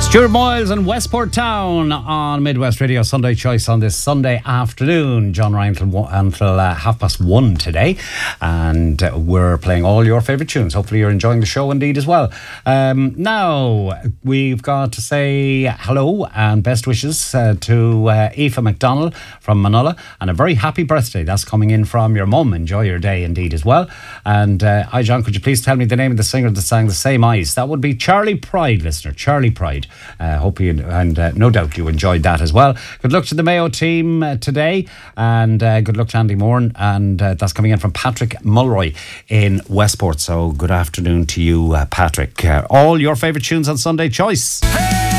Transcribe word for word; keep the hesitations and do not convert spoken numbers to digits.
Stuart Moyles and Westport Town on Midwest Radio Sunday Choice on this Sunday afternoon. John Ryan until, until uh, half past one today, and uh, we're playing all your favourite tunes. Hopefully you're enjoying the show indeed as well. Um, now we've got to say hello and best wishes uh, to uh, Aoife McDonald from Manula, and a very happy birthday. That's coming in from your mum. Enjoy your day indeed as well. And uh, hi John, could you please tell me the name of the singer that sang The Same Eyes? That would be Charlie Pride, listener. Charlie Pride. Uh, hope you, and uh, no doubt you enjoyed that as well. Good luck to the Mayo team uh, today, and uh, good luck to Andy Moore, and uh, that's coming in from Patrick Mulroy in Westport. So good afternoon to you, uh, Patrick. Uh, all your favourite tunes on Sunday Choice. Hey!